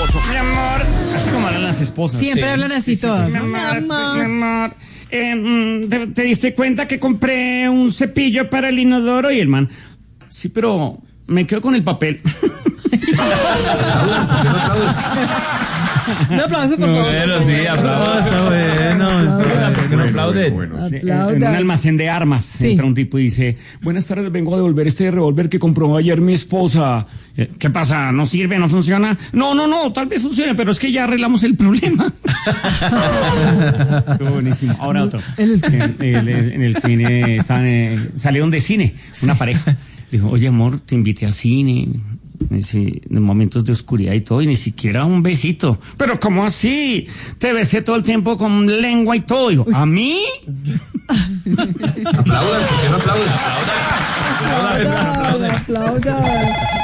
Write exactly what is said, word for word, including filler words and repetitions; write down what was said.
esposo. Mi amor, así como hablan las esposas. Siempre sí. hablan así sí, todas. Sí, ¿no? Mi amor, mi amor. Mi amor. Eh, ¿te, ¿Te diste cuenta que compré un cepillo para el inodoro? Y el man, sí, pero me quedo con el papel. Un aplauso, por favor. Bueno, sí, aplauso. Está bueno. Está bueno. Aplauden. Bueno, sí, en, en un almacén de armas sí. Entra un tipo y dice: buenas tardes, vengo a devolver este revólver que compró ayer mi esposa. ¿Qué pasa? ¿No sirve? ¿No funciona? No, no, no, tal vez funcione, pero es que ya arreglamos el problema. Qué buenísimo. Ahora otro. En el, en el cine están, eh, salieron de cine una pareja. Dijo: oye, amor, te invité a cine. En momentos de oscuridad y todo, y ni siquiera un besito. Pero ¿cómo así? Te besé todo el tiempo con lengua y todo. Digo, ¿a mí? Aplaudan, ¿por qué no aplaudan? Aplaudan, aplaudan.